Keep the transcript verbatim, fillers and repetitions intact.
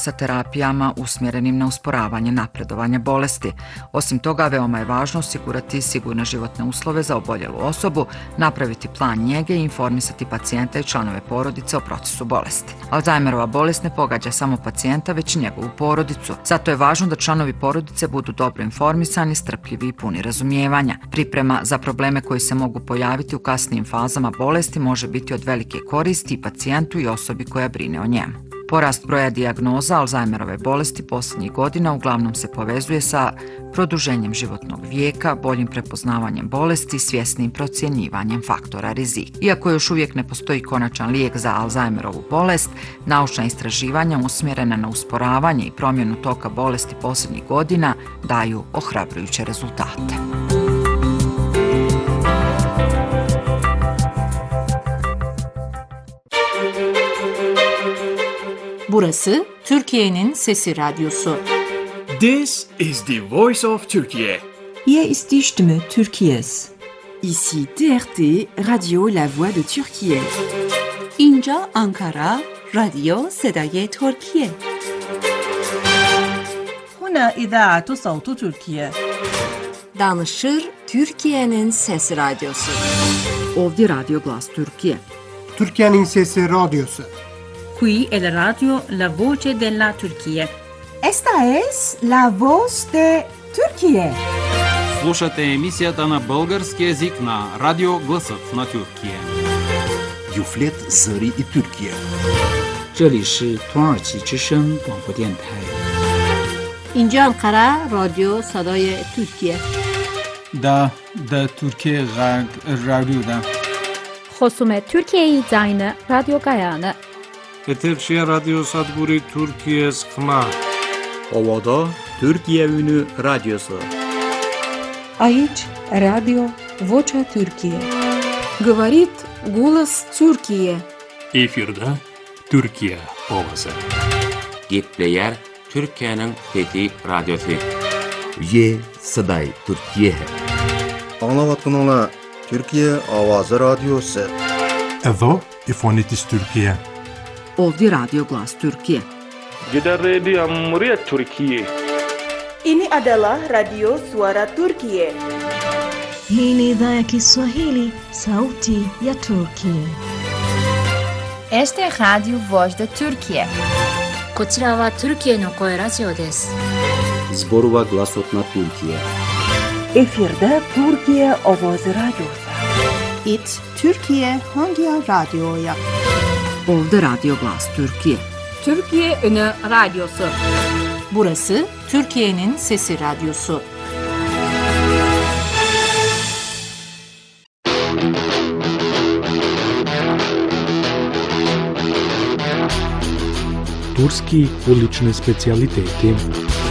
sa terapijama usmjerenim na usporavanje napredovanja bolesti. Osim toga, veoma je važno osigurati sigurne životne uslove za oboljelu osobu, napraviti plan njege i informisati pacijenta i članove porodice o procesu bolesti. Alzheimerova bolest ne pogađa samo pacijenta, već i njegovu porodicu. Zato je važno da članovi porodice budu dobro informisani, strpljivi i puni razumijevanja. Priprema za probleme koji se mogu pojaviti u kasnijim fazama bolesti može biti od velike koristi i pacijentu i osobi koja brine o njemu. Porast broja dijagnoza Alzheimerove bolesti posljednjih godina uglavnom se povezuje sa produženjem životnog vijeka, boljim prepoznavanjem bolesti i svjesnim procjenjivanjem faktora rizika. Iako još uvijek ne postoji konačan lijek za Alzheimerovu bolest, naučna istraživanja usmjerena na usporavanje i promjenu toka bolesti posljednjih godina daju ohrabrujuće rezultate. Burası Türkiye'nin Sesi Radyosu. This is the voice of Turkey. Hier ist die Stimme Türkiye's. Ici T R T, Radio La Voix de Türkiye. اینجا Ankara, Radio صدای ترکیه. هنا إذاعة صوت تركيا. Danışır Türkiye'nin Sesi Radyosu. Ovdje Radio Glas Türkiye. Türkiye'nin Sesi Radyosu. Qui è la radio La Voce della Turchia. Esta es La Voz de Türkiye. Слушате емисията на български език на Радио Гласът на Türkiye. Юфлет Зари и Türkiye. 这里是土耳其之声广播电台。 اینجا انقره رادیو صدای ترکیه. دا دا ترکیه غرب رادیو دا. خصوم ترکیه زاین رادیو گایانه. Eterçiye Radyo Sadburi Türkiye Sıkma. Ovada Türkiye Ünü Radyosu. Aici Radio Vocea Türkiye. Говорит голос Türkiye. Efirde Türkiye Ovası. Gepleyer Türkiye'nin Fethi Radyosu. Ye Saday Türkiye. Anlavatınla Türkiye Avazı Radyosu. Evo İfonitis Türkiye. Ovdje Radio Glas Türkiye. Jeda Radio Amriyat Türkiye. Ini adalah Radio Suara Turkiye. Hii ni idhaa ya Kiswahili, Sauti ya Turkiye. Este é Radio Voz de Türkiye. こちらは Türkiyeの声ラジオです。 Zborova Glasot na Türkiye. Efirde Türkiye Avazı Radyosu. It Türkiye Hangi Radyo'ya? Ovdje Radio Glas Türkiye. Türkiye Ünü Radyosu. Burası Türkiye'nin Sesi Radyosu. Turski ulični specijaliteti.